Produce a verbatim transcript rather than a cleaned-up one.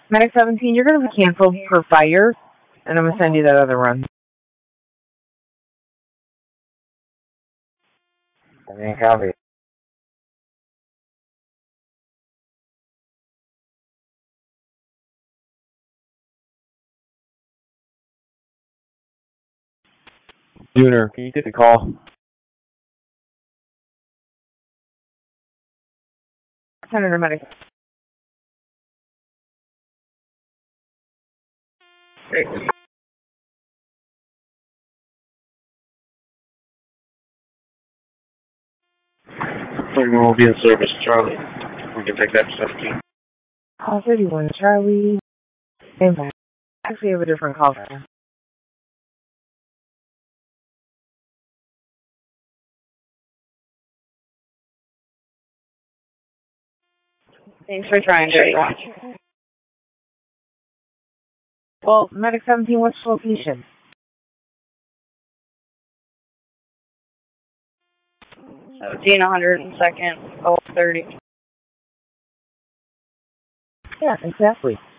Medic seventeen, you're going to be canceled for fire, and I'm going to send you that other run. I didn't copy. Junior, can you take the call? Senator Medic. We will be in service, Charlie. We can take that to seventeen. Call thirty-one, Charlie. Stand by. Actually, I have a different call for you. Thanks for trying, Dirty Watch. Well, Medic seventeen, what's the location? seventeen, one hundred second, oh thirty. Yeah, exactly.